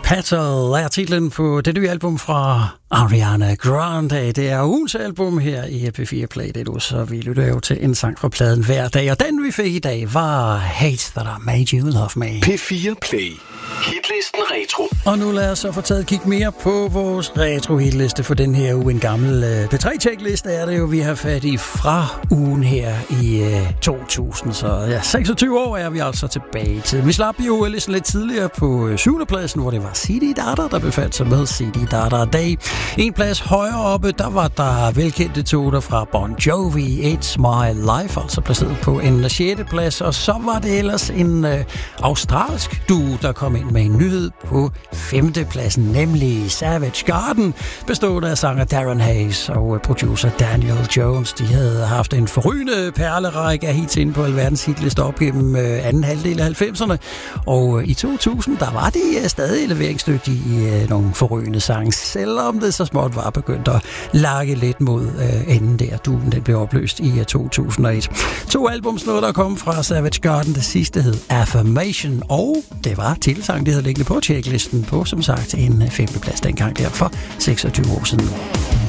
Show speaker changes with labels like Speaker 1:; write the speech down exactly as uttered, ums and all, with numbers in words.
Speaker 1: Petal er titlen på det nye album fra Ariana Grande. Det er ugens album her i P fire Play. Det er du, så vi lytter jo til en sang fra pladen hver dag. Og den vi fik i dag var Hate That I Made You Love Me.
Speaker 2: P fire Play. Hitlisten Retro.
Speaker 1: Og nu lad os så få taget et kig mere på vores retro-hitliste for den her uge. En gammel P tre-checkliste er det jo, vi har fat i fra ugen her i uh, to tusind. Så ja, seksogtyve år er vi altså tilbage i tiden. Vi slap jo lidt, lidt tidligere på syvende pladsen, hvor det var C D Data, der befandt sig med C D Data Day. En plads højere oppe, der var der velkendte toner fra Bon Jovi, It's My Life, altså placeret på en sjette plads. Og så var det ellers en uh, australsk duo, der kom ind med en nyhed på femte pladsen, nemlig Savage Garden, bestående af sanger Darren Hayes og producer Daniel Jones. De havde haft en forrygende perlerække af hits inde på alverdens hitliste op gennem øh, anden halvdel af halvfemserne, og øh, i to tusind, der var de øh, stadig leveringsdygtige i øh, nogle forrygende sange, selvom det så småt var begyndt at lakke lidt mod øh, enden der. Duen, den blev opløst i øh, to tusind og et. To albums nåede der kom fra Savage Garden. Det sidste hed Affirmation, og det var titelsang, de havde liggende på checklisten på, som sagt, en femte plads dengang der for seksogtyve år siden.